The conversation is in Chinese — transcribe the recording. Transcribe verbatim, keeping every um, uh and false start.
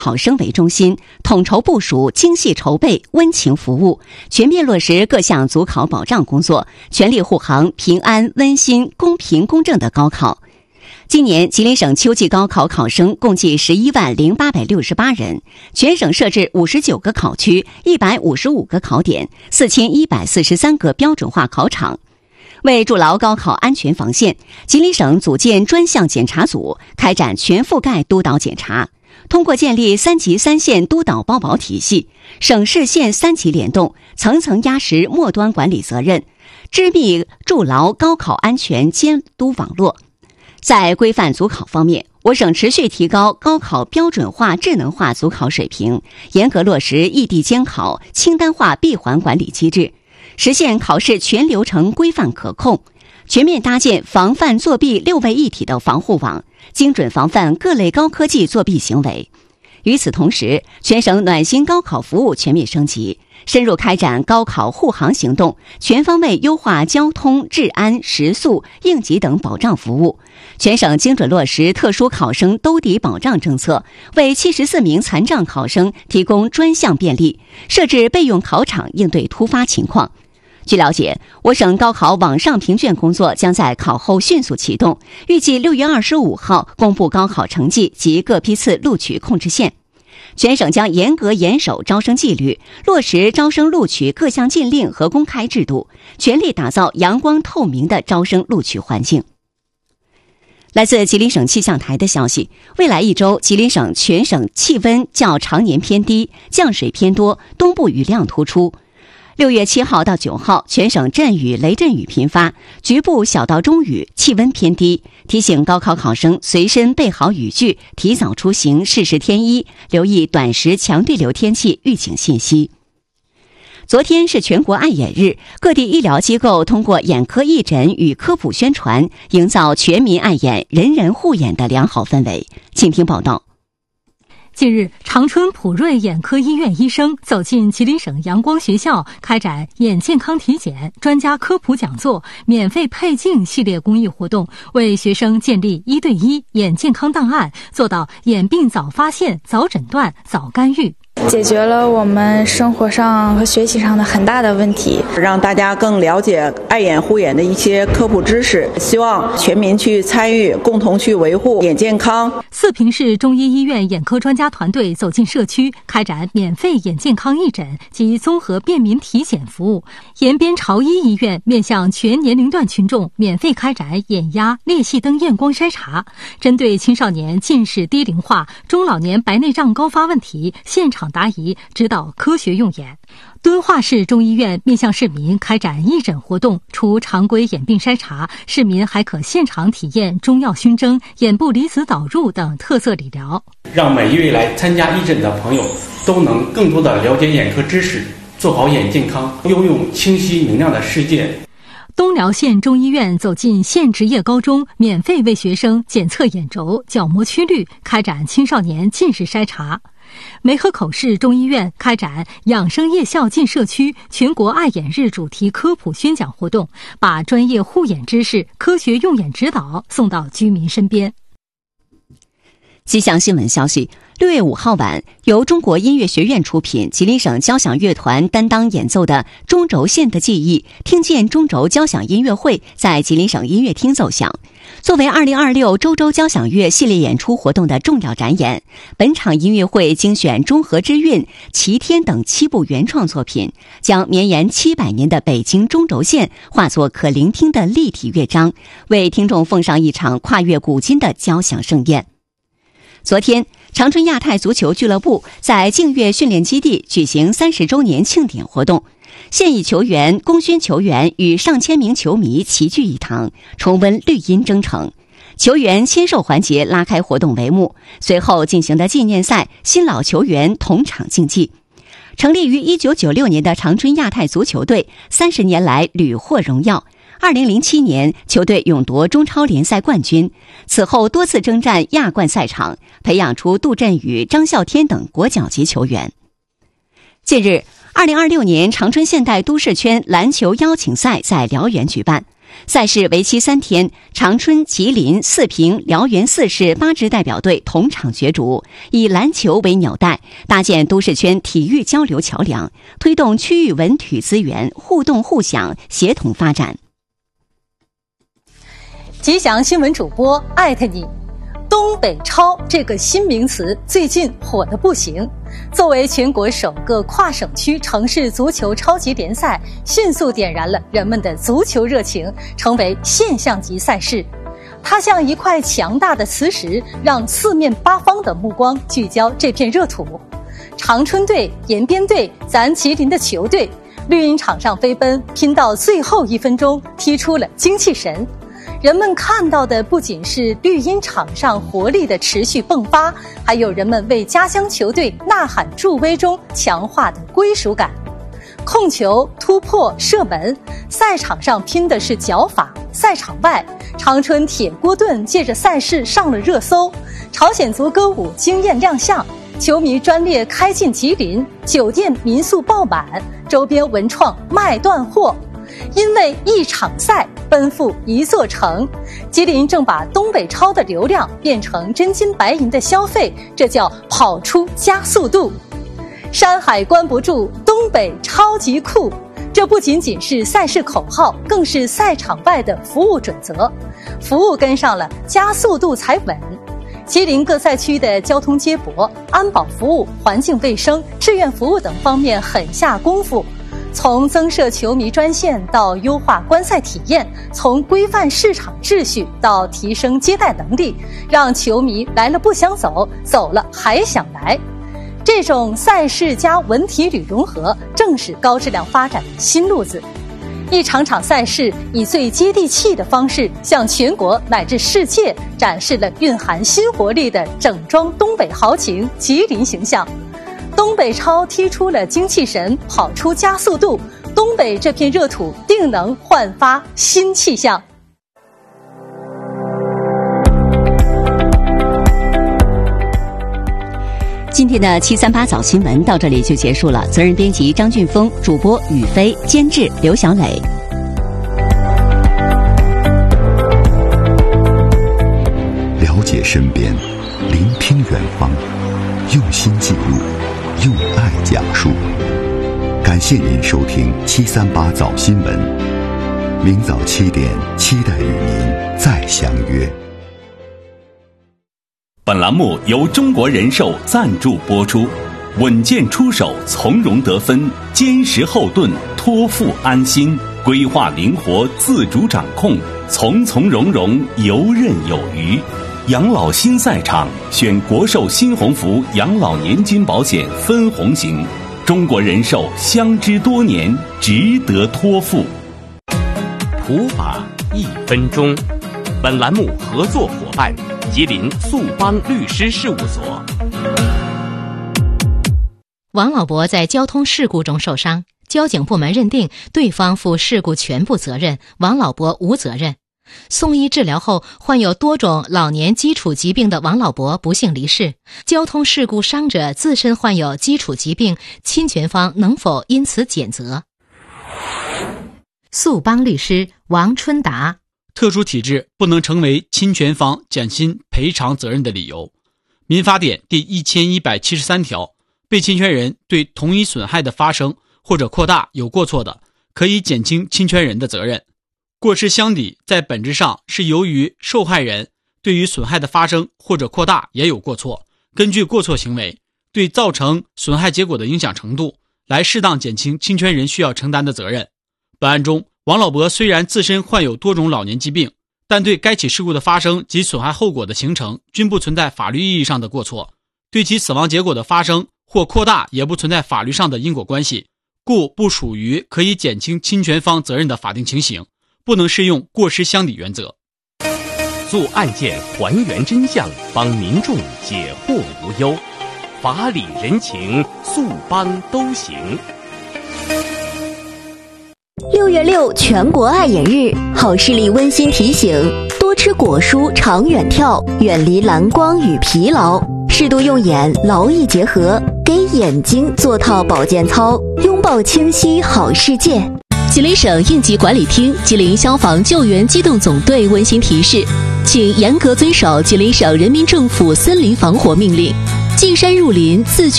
考生为中心，统筹部署，精细筹备，温情服务，全面落实各项组考保障工作，全力护航平安、温馨、公平、公正的高考。今年吉林省秋季高考考生共计十一万零八百六十八人，全省设置五十九个考区、一百五十五个考点、四千一百四十三个标准化考场。为筑牢高考安全防线，吉林省组建专项检查组，开展全覆盖督导检查。通过建立三级三线督导包保体系，省市县三级联动，层层压实末端管理责任，织密筑牢高考安全监督网络。在规范组考方面，我省持续提高高考标准化、智能化组考水平，严格落实异地监考、清单化闭环管理机制，实现考试全流程规范可控，全面搭建防范作弊六位一体的防护网，精准防范各类高科技作弊行为。与此同时，全省暖心高考服务全面升级，深入开展高考护航行动，全方位优化交通、治安、食宿、应急等保障服务。全省精准落实特殊考生兜底保障政策，为七十四名残障考生提供专项便利，设置备用考场应对突发情况。据了解，我省高考网上评卷工作将在考后迅速启动，预计六月二十五号公布高考成绩及各批次录取控制线。全省将严格严守招生纪律，落实招生录取各项禁令和公开制度，全力打造阳光透明的招生录取环境。来自吉林省气象台的消息，未来一周，吉林省全省气温较常年偏低，降水偏多，东部雨量突出。六月七号到九号，全省阵雨、雷阵雨频发，局部小到中雨，气温偏低。提醒高考考生随身备好雨具，提早出行，适时添衣，留意短时强对流天气预警信息。昨天是全国爱眼日，各地医疗机构通过眼科义诊与科普宣传，营造全民爱眼、人人护眼的良好氛围。请听报道。 近日，长春普瑞眼科医院医生走进吉林省阳光学校，开展眼健康体检、专家科普讲座、免费配镜系列公益活动，为学生建立一对一眼健康档案，做到眼病早发现、早诊断、早干预， 解决了我们生活上和学习上的很大的问题， 让大家更了解爱眼护眼的一些科普知识，希望全民去参与，共同去维护眼健康。 四平市中医医院眼科专家团队走进社区，开展免费眼健康义诊及综合便民体检服务。延边朝医医院面向全年龄段群众免费开展眼压、裂隙灯验光筛查，针对青少年近视低龄化、中老年白内障高发问题，现场答疑，指导科学用眼。敦化市中医院面向市民开展义诊活动，除常规眼病筛查，市民还可现场体验中药熏蒸、眼部离子导入等特色理疗， 让每一位来参加义诊的朋友都能更多的了解眼科知识，做好眼健康，拥有清晰明亮的世界。 东辽县中医院走进县职业高中，免费为学生检测眼轴、角膜曲率，开展青少年近视筛查。梅河口市中医院开展养生夜校进社区全国爱眼日主题科普宣讲活动，把专业护眼知识、科学用眼指导送到居民身边。 吉祥新闻消息，六月五号晚，由中国音乐学院出品、吉林省交响乐团担当演奏的《中轴线的记忆》听见中轴交响音乐会在吉林省音乐厅奏响。作为二零二六周周交响乐系列演出活动的重要展演，本场音乐会精选《中和之韵》《齐天》等七部原创作品，将绵延七百年的北京中轴线化作可聆听的立体乐章，为听众奉上一场跨越古今的交响盛宴。昨天，长春亚太足球俱乐部在净月训练基地举行三十周年庆典活动，现役球员、功勋球员与上千名球迷齐聚一堂，重温绿茵征程。球员签售环节拉开活动帷幕，随后进行的纪念赛，新老球员同场竞技。成立于一九九六年的长春亚太足球队，三十年来屡获荣耀。二零零七年，球队勇夺中超联赛冠军，此后多次征战亚冠赛场，培养出杜振宇、张啸天等国脚级球员。近日，二零二六年长春现代都市圈篮球邀请赛在辽源举办。 赛事为期三天，长春、吉林、四平、辽源四市八支代表队同场角逐，以篮球为纽带，搭建都市圈体育交流桥梁，推动区域文体资源互动互享、协同发展。 吉祥新闻主播艾特你。东北超这个新名词最近火得不行，作为全国首个跨省区城市足球超级联赛，迅速点燃了人们的足球热情，成为现象级赛事。它像一块强大的磁石，让四面八方的目光聚焦这片热土。长春队、延边队、咱吉林的球队，绿茵场上飞奔，拼到最后一分钟，踢出了精气神。人们看到的不仅是绿茵场上活力的持续迸发，还有人们为家乡球队呐喊助威中强化的归属感。控球、突破、射门，赛场上拼的是脚法；赛场外，长春铁锅炖借着赛事上了热搜，朝鲜族歌舞惊艳亮相，球迷专列开进吉林，酒店民宿爆满，周边文创卖断货。因为一场赛奔赴一座城，吉林正把东北超的流量变成真金白银的消费，这叫跑出加速度。山海关不住，东北超级酷，这不仅仅是赛事口号，更是赛场外的服务准则。服务跟上了，加速度才稳。吉林各赛区的交通接驳、安保服务、环境卫生、志愿服务等方面狠下功夫，从增设球迷专线到优化观赛体验，从规范市场秩序到提升接待能力，让球迷来了不想走，走了还想来。这种赛事加文体旅融合，正是高质量发展的新路子。一场场赛事以最接地气的方式，向全国乃至世界展示了蕴含新活力的整装东北豪情吉林形象。东北超踢出了精气神，跑出加速度，东北这片热土定能焕发新气象。 今天的七三八早新闻到这里就结束了，责任编辑张俊峰，主播宇飞，监制刘小磊。 了解身边，聆听远方，用心记录，用爱讲述。感谢您收听七三八早新闻，明早七点，期待与您再相约。 本栏目由中国人寿赞助播出，稳健出手，从容得分，坚实后盾，托付安心，规划灵活，自主掌控，从从容容，游刃有余。养老新赛场，选国寿新鸿福养老年金保险分红型，中国人寿相知多年，值得托付。 普法一分钟，本栏目合作伙伴吉林速邦律师事务所。 王老伯在交通事故中受伤，交警部门认定对方负事故全部责任，王老伯无责任。送医治疗后，患有多种老年基础疾病的王老伯不幸离世。交通事故伤者自身患有基础疾病，侵权方能否因此减责？速邦律师王春达。 特殊体质不能成为侵权方减轻赔偿责任的理由。民法典第一千一百七十三条，被侵权人对同一损害的发生或者扩大有过错的，可以减轻侵权人的责任。过失相抵在本质上是由于受害人对于损害的发生或者扩大也有过错，根据过错行为对造成损害结果的影响程度来适当减轻侵权人需要承担的责任。本案中，王老伯虽然自身患有多种老年疾病，但对该起事故的发生及损害后果的形成均不存在法律意义上的过错，对其死亡结果的发生或扩大也不存在法律上的因果关系，故不属于可以减轻侵权方责任的法定情形，不能适用过失相抵原则。 做案件还原真相，帮民众解惑无忧，法理人情，速帮都行。 六月六全国爱眼日，好视力温馨提醒：多吃果蔬，常远眺，远离蓝光与疲劳，适度用眼，劳逸结合，给眼睛做套保健操，拥抱清晰好世界。 吉林省应急管理厅、吉林消防救援机动总队温馨提示，请严格遵守吉林省人民政府森林防火命令，进山入林自觉